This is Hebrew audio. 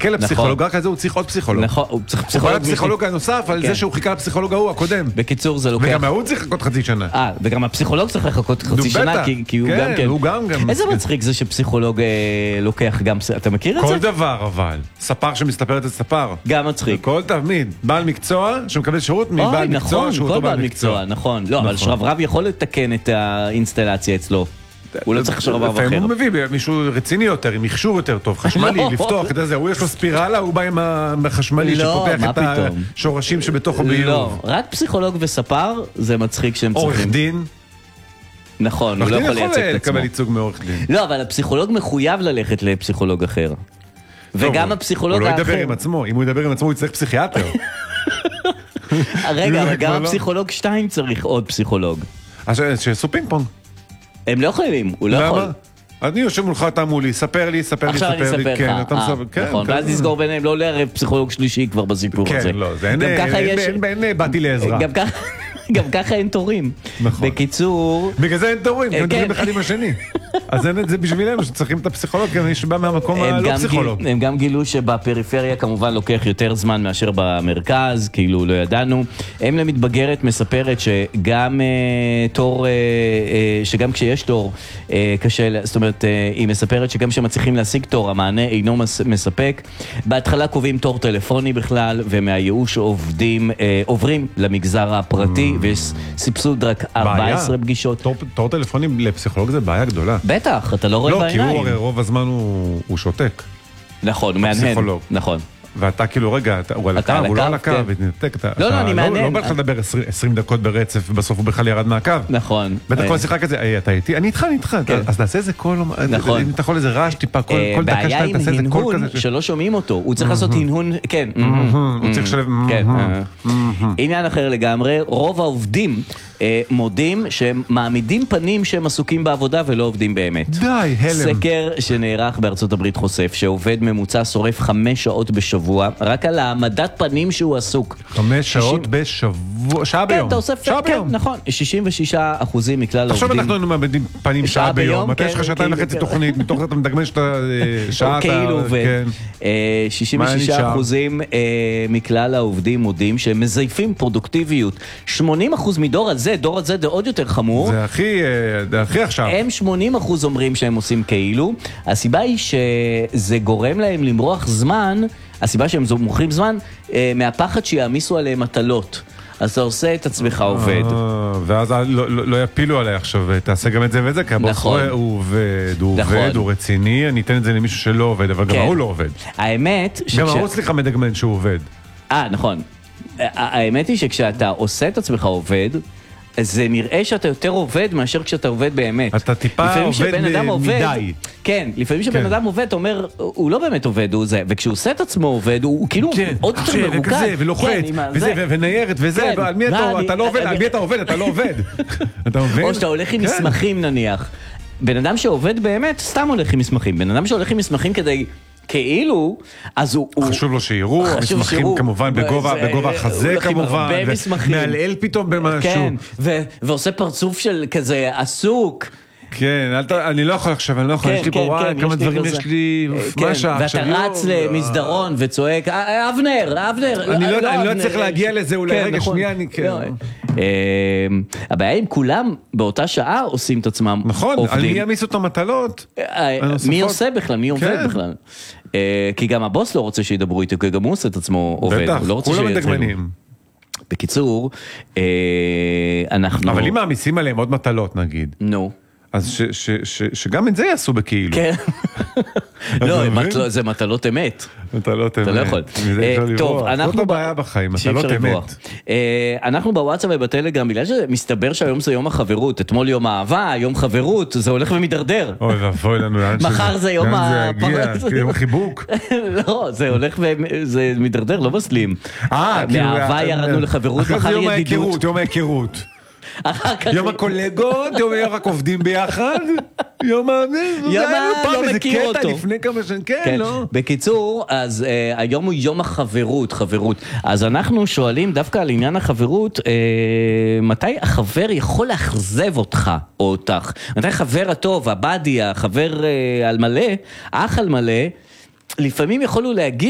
מחכה לפסיכולוג, רק על זה הוא צריך עוד פסיכולוג. נכון, הוא צריך פסיכולוג. הוא בא לפסיכולוג הנוסף, על זה שהוא חיכה לפסיכולוג ההוא הקודם. בקיצור, זה לוקח... וגם הוא צריך לחכות חצי שנה. וגם הפסיכולוג צריך לחכות חצי שנה, כי הוא גם כן. הוא גם. איזה מצחיק זה שפסיכולוג לוקח גם... אתה מכיר את זה? כל דבר אבל. ספר שמסתפרת את ספר. גם מצחיק. כל תמיד. בעל מקצוע שמקבל שירות מבעל מקצוע שהוא אותו בעל מקצוע. נכון, לא, אבל שרברב יכול לתקן את האינסטלציה אצלו. הוא לא צריך שרברב אחר. לפעמים הוא מביא מישהו רציני יותר, עם מכשור יותר טוב, חשמלי, לפתוח את זה, הוא יש לו ספירלה, הוא בא עם החשמלי שפותח את השורשים שבתוכו ביוב. לא, רק פסיכולוג וספר, זה מצחיק שהם צריכים. עורך דין? נכון, הוא לא יכול לייצג את עצמו. לקבל ייצוג מעורך דין. לא, אבל הפסיכולוג מחויב ללכת לפסיכולוג אחר. וגם הפסיכולוג האחר... הוא לא ידבר עם עצמו, אם הוא ידבר עם עצמו הוא יצטרך פסיכיאטר. רגע, אבל גם הפסיכולוג 2 צריך עוד פסיכולוג. אז שיעשו פינג פונג. הם לא יכולים, הוא לא יכול. אני יושב מולך, אתה מולי, ספר לי. עכשיו אני אספר לך. נכון, ואז נסגור ביניהם, לא לערב פסיכולוג שלישי כבר בסיפור הזה. כן, לא, זה אין באתי לעזרה. גם ככה אין תורים. נכון. בקיצור... בגלל זה אין תורים, הם מדברים אחד עם השני. אז אין את זה בשבילנו, שצריכים את הפסיכולוג, כי אני שבא מהמקום הלא פסיכולוג. הם גם גילו שבפריפריה כמובן לוקח יותר זמן מאשר במרכז, כאילו לא ידענו. הם למתבגרת מספרת שגם תור, שגם כשיש תור, קשה, זאת אומרת, היא מספרת שגם שמצליחים להשיג תור, המענה אינו מספק. בהתחלה קובעים תור טלפוני בכלל, ומהייאוש עוברים למגזר הפרטי, ויש סבסוד רק 14 פגישות. תור טלפוני לפסיכולוג זה בעיה גדולה. בטח, אתה לא רואה בעיניים. לא, כי הוא הרי רוב הזמן הוא שותק. נכון, הוא מהנהן. נכון. ואתה כאילו, רגע, הוא על הקו, הוא לא על הקו, ותנתק, לא, אני מהנהן. לא בא לך לדבר 20 דקות ברצף, ובסוף הוא בכלל ירד מהקו. נכון. בטח כל שיחה כזה, אתה איתי? אני איתך. אז תעשה איזה קול, אם אתה יכול איזה רעש טיפה, כל דקה שתיים, תעשה איזה קול כזה. בעיה עם הנהון שלא שומעים אותו, הוא צריך לעשות הנהון, כן. הוא צריך לשלב, עניין אחר לגמרי, רוב העובדים מודים שהם מעמידים פנים שהם עסוקים בעבודה ולא עובדים באמת. די, הלם. סקר שנערך בארצות הברית חושף שעובד ממוצע שורף 5 שעות בשבוע, רק על העמדת פנים שהוא עסוק. 5 שעות בשבוע, שעה ביום. כן, אתה אוסף, כן, נכון. 66% מכלל העובדים. עכשיו אנחנו מעמידים פנים שעה ביום. אתה יש לך 2.5 תוכנית, מתוך זה אתה מדגמש את השעה. כאילו עובד. 66% מכלל העובדים מודים שהם מזייפים פרודוקטיביות. 80% מדור הזה, דור הזה זה עוד יותר חמור. זה הכי עכשיו. הם 80% אומרים שהם עושים כאילו. הסיבה היא שזה גורם להם למרוח זמן, הסיבה שהם מוכרים זמן, מהפחד שיעמיסו עליהם מטלות. אז אתה עושה את עצמך עובד. ואז לא יפילו עליי עכשיו, תעשה גם את זה ואת זה, כי הבוס רואה, הוא עובד, הוא רציני, אני אתן את זה למישהו שלא עובד, אבל גם הוא לא עובד. האמת... גם הוא סליחה מדגמן שהוא עובד. נכון. האמת היא שכשאתה עושה את עצמך עובד, זה נראה שאתה יותר עובד מאשר כשאתה עובד באמת. אתה טיפה עובד מדי. כן, לפעמים שבן אדם עובד, אתה אומר, הוא לא באמת עובד, הוא זה, וכשהוא עושה את עצמו עובד, הוא כאילו עוד יותר מרוכז. וכזה, ולוחץ, וניירת, וזה, ועל מי אתה לא עובד, על מי אתה עובד, אתה לא עובד. או שאתה הולך עם מסמכים נניח. בן אדם שעובד באמת, סתם הולך עם מסמכים. בן אדם שהולך עם מסמכים כדי... כאילו, אז הוא... חשוב לו שיראו, מסמכים כמובן בגובה החזה כמובן, ומעלעל פתאום במשהו. כן, ועושה פרצוף של כזה עסוק. כן, אני לא יכול עכשיו, אני לא יכול, יש לי פה וואי, כמה דברים יש לי, מה שעה עכשיו. ואתה רץ למסדרון וצועק, אבנר. אני לא צריך להגיע לזה, אולי רגע שנייה, אני כן. הבעיה אם כולם באותה שעה עושים את עצמם עובדים. נכון, על מי ימיס אותו מטלות? מי עושה בכלל, מי עובד בכלל? כי גם הבוס לא רוצה שידברו איתו, כי גם הוא עושה את עצמו עובד. בטח, כולם מדגמנים. בקיצור, אנחנו... אבל אם מעמיסים עליהם עוד מטלות נגיד. נו. אז שגם את זה יעשו בכאילו. כן. לא, זה מטלות אמת. מטלות אמת. אתה לא יכול. טוב, אנחנו... זאת הבעיה בחיים, מטלות אמת. אנחנו בוואטסאפ ובטלגרם, בגלל שמסתבר שהיום זה יום החברות, אתמול יום האהבה, יום חברות, זה הולך ומדרדר. אוי ואבוי לנו. מחר זה יום יום החיבוק. לא, זה הולך וזה מדרדר, לא מסלים. מהאהבה ירדנו לחברות, מחר ידידות. יום ההיכרות. יום הקולגות, יום רק עובדים ביחד, יום לא מכיר אותו. לפני כמה שנים, כן, לא. בקיצור, אז היום הוא יום החברות, חברות. אז אנחנו שואלים דווקא על עניין החברות, מתי החבר יכול לאכזב אותך או אותך? מתי החבר הטוב, הבאדי, החבר על מלא, האח על מלא, לפעמים יכולו להגיד